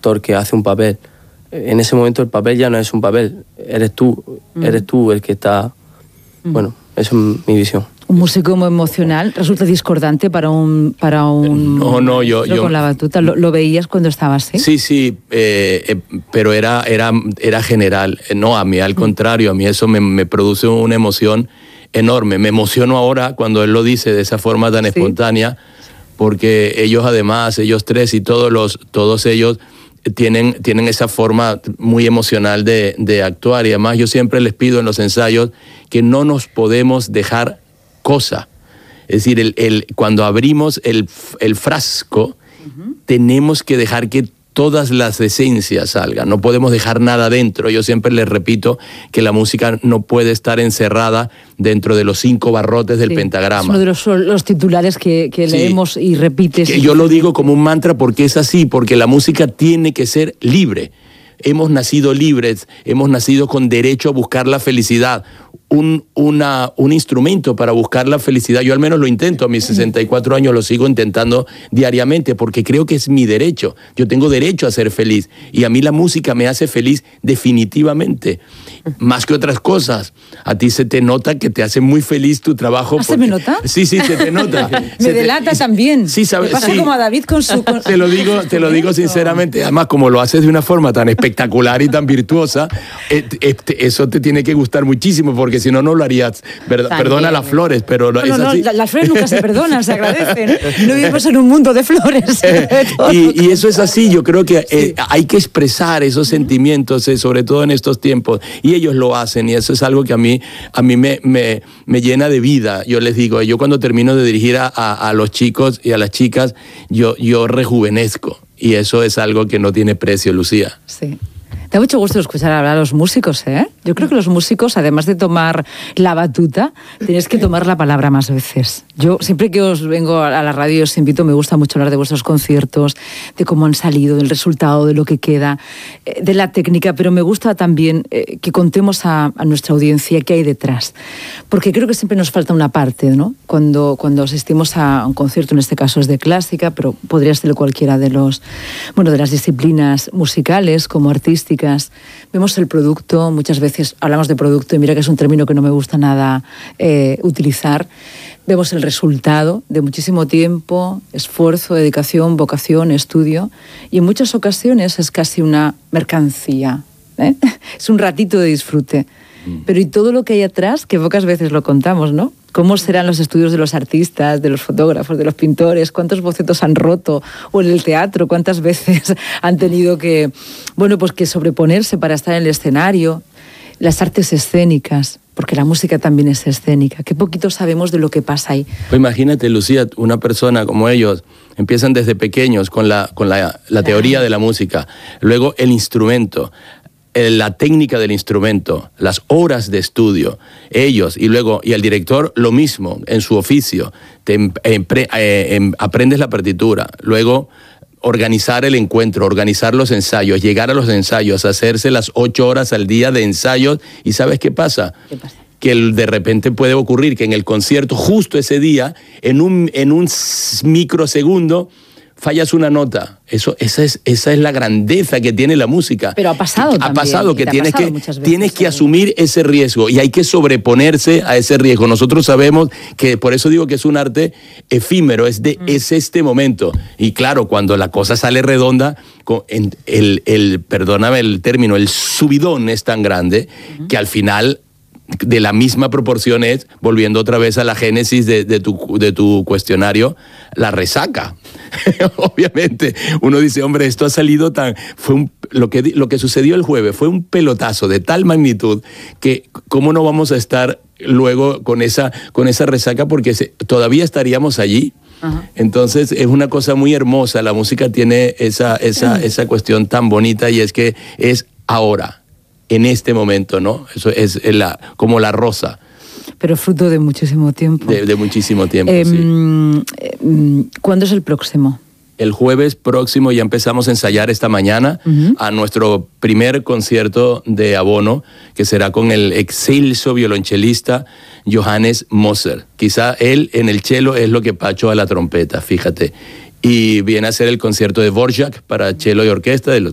actor que hace un papel, en ese momento el papel ya no es un papel, eres tú el que está... Bueno, esa es mi visión. Un músico muy emocional, resulta discordante para un no, yo con la batuta. ¿Lo veías cuando estabas así? Sí, pero era general. No, a mí al contrario, a mí eso me produce una emoción enorme. Me emociono ahora cuando él lo dice de esa forma tan espontánea, porque ellos además, ellos tres y todos ellos tienen esa forma muy emocional de actuar, y además yo siempre les pido en los ensayos que no nos podemos dejar cosa. Es decir, cuando abrimos el frasco, tenemos que dejar que todas las esencias salgan, no podemos dejar nada dentro. Yo siempre les repito que la música no puede estar encerrada dentro de los 5 barrotes del pentagrama. Es uno de los titulares que leemos y repites. Que yo lo digo como un mantra porque es así, porque la música tiene que ser libre. Hemos nacido libres, hemos nacido con derecho a buscar la felicidad. Un instrumento para buscar la felicidad. Yo al menos lo intento, a mis 64 años lo sigo intentando diariamente porque creo que es mi derecho. Yo tengo derecho a ser feliz y a mí la música me hace feliz definitivamente, más que otras cosas. A ti se te nota que te hace muy feliz tu trabajo. ¿Se me nota? Sí, se te nota. Me delata también. Sí, sabes. Me pasa como a David con su... Te lo digo sinceramente. Además, como lo haces de una forma tan espectacular y tan virtuosa, eso te tiene que gustar muchísimo porque si no, no lo harías. Perdona las flores, pero es así. Las flores nunca se perdonan, se agradecen. No vivimos en un mundo de flores. Y eso es así. Yo creo que hay que expresar esos sentimientos, sobre todo en estos tiempos. Y ellos lo hacen, y eso es algo que a mí me llena de vida. Yo les digo, yo cuando termino de dirigir a los chicos y a las chicas, yo rejuvenezco. Y eso es algo que no tiene precio, Lucía. Sí. Da mucho gusto escuchar hablar a los músicos, ¿eh? Yo creo que los músicos, además de tomar la batuta, tenéis que tomar la palabra más veces. Yo, siempre que os vengo a la radio, os invito, me gusta mucho hablar de vuestros conciertos, de cómo han salido, del resultado, de lo que queda, de la técnica, pero me gusta también que contemos a nuestra audiencia qué hay detrás. Porque creo que siempre nos falta una parte, ¿no? Cuando asistimos a un concierto, en este caso es de clásica, pero podría ser de cualquiera de las disciplinas musicales, como artísticas. Vemos el producto, muchas veces hablamos de producto y mira que es un término que no me gusta nada utilizar. Vemos el resultado de muchísimo tiempo, esfuerzo, dedicación, vocación, estudio, y en muchas ocasiones es casi una mercancía, ¿eh? Es un ratito de disfrute. Pero y todo lo que hay atrás, que pocas veces lo contamos, ¿no? ¿Cómo serán los estudios de los artistas, de los fotógrafos, de los pintores? ¿Cuántos bocetos han roto? O en el teatro, ¿cuántas veces han tenido que sobreponerse para estar en el escenario? Las artes escénicas, porque la música también es escénica. Qué poquito sabemos de lo que pasa ahí. Pues imagínate, Lucía, una persona como ellos, empiezan desde pequeños con la teoría de la música, luego el instrumento, la técnica del instrumento, las horas de estudio, ellos y el director lo mismo en su oficio. Aprendes la partitura, luego organizar el encuentro, organizar los ensayos, llegar a los ensayos, hacerse las 8 horas al día de ensayos, y ¿sabes qué pasa? ¿Qué pasa? Que de repente puede ocurrir que en el concierto, justo ese día, en un microsegundo, fallas una nota. Esa es la grandeza que tiene la música. Pero ha pasado también. Ha pasado que tienes que asumir ese riesgo y hay que sobreponerse a ese riesgo. Nosotros sabemos que, por eso digo que es un arte efímero, es este momento. Y claro, cuando la cosa sale redonda, perdóname el término, el subidón es tan grande que al final, de la misma proporción es, volviendo otra vez a la génesis de tu cuestionario, la resaca. Obviamente, uno dice, hombre, esto ha salido lo que sucedió el jueves fue un pelotazo de tal magnitud que cómo no vamos a estar luego con esa resaca, porque todavía estaríamos allí. Ajá. Entonces es una cosa muy hermosa, la música tiene esa cuestión tan bonita, y es que es ahora, en este momento, ¿no? Eso es como la rosa. Pero fruto de muchísimo tiempo. De muchísimo tiempo, sí. ¿Cuándo es el próximo? El jueves próximo ya empezamos a ensayar esta mañana a nuestro primer concierto de abono, que será con el excelso violonchelista Johannes Moser. Quizá él en el cello es lo que Pacho a la trompeta, fíjate. Y viene a ser el concierto de Dvorak para cello y orquesta,